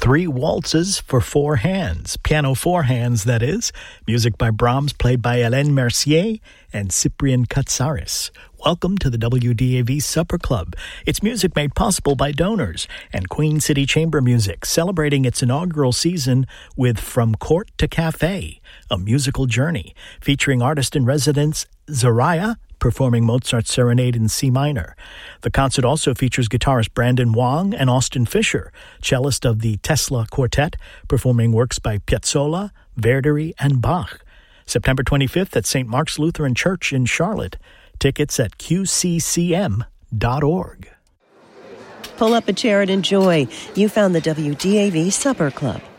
Three Waltzes for Four Hands, piano four hands, that is. Music by Brahms, played by Hélène Mercier and Cyprian Katsaris. Welcome to the WDAV Supper Club. It's music made possible by donors and Queen City Chamber Music, celebrating its inaugural season with From Court to Cafe, a musical journey featuring artist-in-residence Zariah performing Mozart's Serenade in C minor. The concert also features guitarist Brandon Wong and Austin Fisher, cellist of the Tesla Quartet, performing works by Piazzolla, Verdi, and Bach. September 25th at St. Mark's Lutheran Church in Charlotte. Tickets at qccm.org. Pull up a chair and enjoy. You found the WDAV Supper Club.